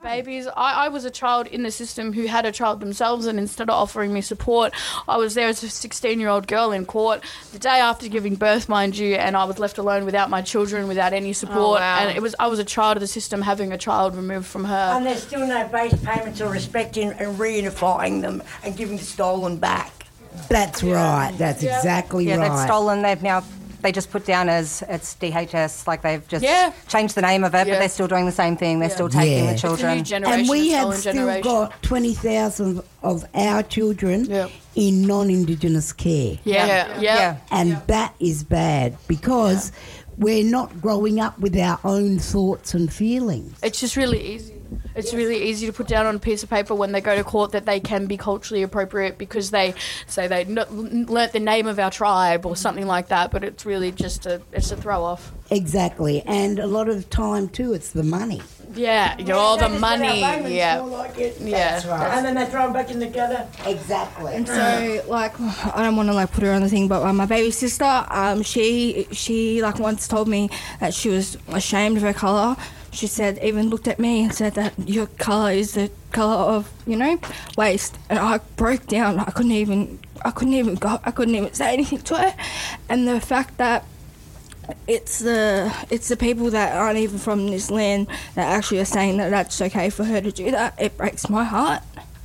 babies. I was a child in the system who had a child themselves, and instead of offering me support, I was there as a 16-year-old girl in court the day after giving birth, mind you, and I was left alone without my children, without any support. And I was a child of the system having a child removed from her. And there's still no base payments or respect in and reunifying them and giving stolen back. That's right. That's exactly right. Yeah, they've stolen. They just put down as it's DHS, like they've just changed the name of it, but they're still doing the same thing. They're still taking the children. And we have still got 20,000 of our children in non-Indigenous care. And that is bad because we're not growing up with our own thoughts and feelings. It's just really easy. It's really easy to put down on a piece of paper when they go to court that they can be culturally appropriate because they say they learnt the name of our tribe or something like that, but it's really just a throw-off. Exactly, and a lot of time too, it's the money. All the money. That's right. And then they throw them back in the gutter. Exactly. And so, like, I don't want to like put her on the thing, but my baby sister, she like once told me that she was ashamed of her colour. She said, even looked at me and said that your colour is the colour of, waste. And I broke down. I couldn't even say anything to her. And the fact that it's the people that aren't even from this land that actually are saying that that's okay for her to do that, it breaks my heart.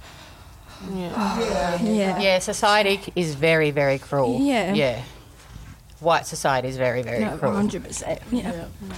Yeah, society is very, very cruel. Yeah. White society is very, very cruel. 100%. Yeah.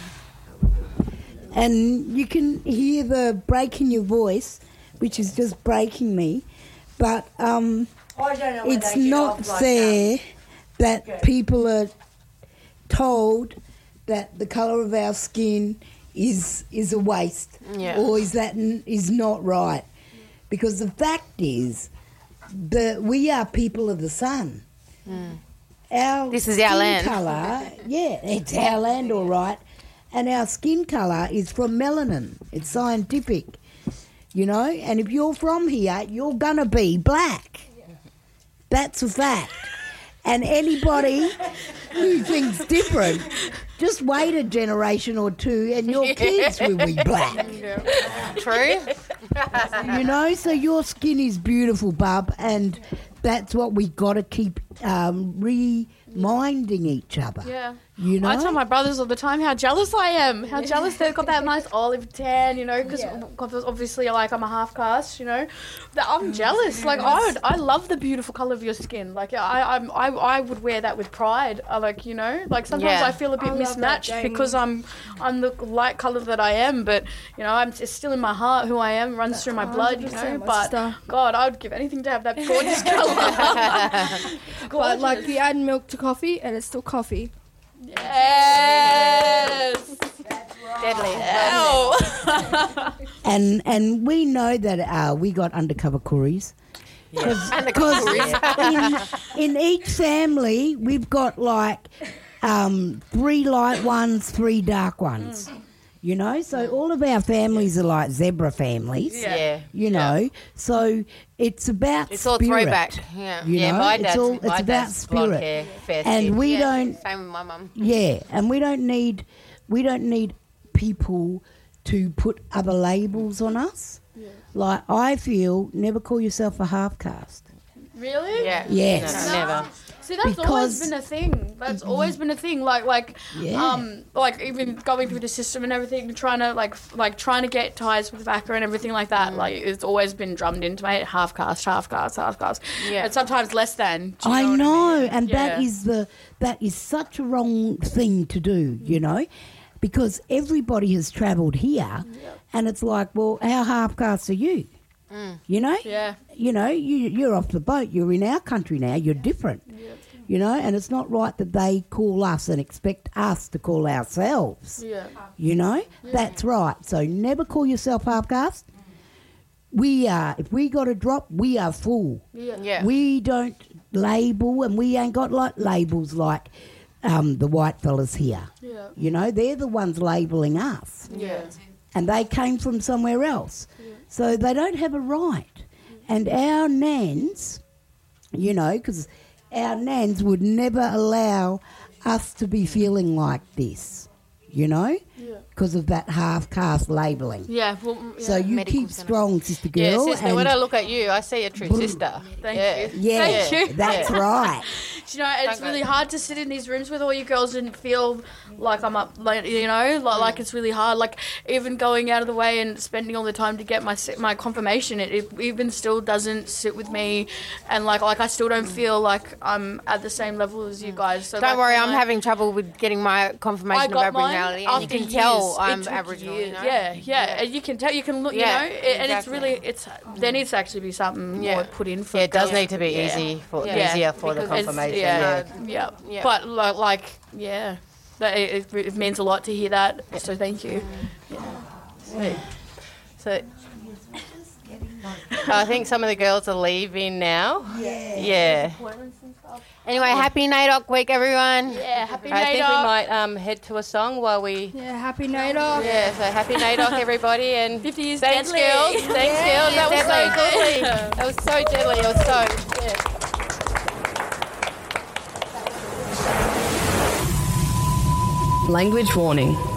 And you can hear the break in your voice, which is just breaking me. But it's not fair that people are told that the colour of our skin is a waste or is not right. Because the fact is that we are people of the sun. This is our land. Colour, it's our land, all right. And our skin colour is from melanin. It's scientific, And if you're from here, you're going to be black. That's a fact. And anybody who thinks different, just wait a generation or two and your kids will be black. True. So your skin is beautiful, bub, and that's what we got to keep reminding each other. Yeah. I tell my brothers all the time how jealous I am, how jealous they've got that nice olive tan, because obviously, like, I'm a half caste, I'm jealous. Like, I love the beautiful colour of your skin. Like, I would wear that with pride. Like, sometimes I feel a bit mismatched because I'm the light colour that I am, but, it's still in my heart who I am, runs through my blood, but, God, I would give anything to have that gorgeous colour. But, like, you add milk to coffee and it's still coffee. Yes. That's right. Deadly. And we know that we got undercover Koreas. Because in each family we've got like 3 light ones, 3 dark ones. So all of our families are like zebra families. So it's about it's spirit. All throwback. My dad's it's about spirit. Hair, fair and skin. we don't. Same with my mum. Yeah, and we don't need people to put other labels on us. Yeah. Like I feel, never call yourself a half caste. Really? Yeah. Yes. No, never. See, that's always been a thing. That's always been a thing. Like even going through the system and everything, trying to get ties with VACA and everything like that. Like it's always been drummed into my head: half caste. Yeah. And sometimes less than. I know, and that is such a wrong thing to do. Because everybody has travelled here, and it's like, well, how half caste are you? Yeah. You're off the boat. You're in our country now. You're different. Yep. And it's not right that they call us and expect us to call ourselves. Yeah. That's right. So never call yourself half caste. We are. If we got a drop, we are full. Yeah. We don't label, and we ain't got like labels like the white fellas here. Yeah. They're the ones labelling us. Yeah. And they came from somewhere else. So they don't have a right. And our nans, because our nans would never allow us to be feeling like this, because of that half-caste labelling. Yeah. Well, so you keep strong, sister girl. Yeah, sister, when I look at you, I see a true sister. Thank you. Yeah, Thank you. That's right. You know, it's really hard to sit in these rooms with all you girls and feel like I'm up, like, you know, like it's really hard. Like, even going out of the way and spending all the time to get my confirmation, it even still doesn't sit with me. And, like I still don't feel like I'm at the same level as you guys. So don't worry, I'm having trouble with getting my confirmation of Aboriginality. And you can tell I'm Aboriginal, you know? Yeah. And you can tell, you can look, you know, and it's really, there needs to actually be something more put in for it does need to be easier for the confirmation. Yeah. But it means a lot to hear that. So thank you. So I think some of the girls are leaving now. Yeah. Anyway, happy NAIDOC week, everyone. Yeah, happy NAIDOC. I think we might head to a song while we... Yeah, happy NAIDOC. Yeah, so happy NAIDOC, everybody. And 50 years thanks, deadly. girls. Thanks, girls. That was so deadly. That was so deadly. It was so... Yeah. Language warning.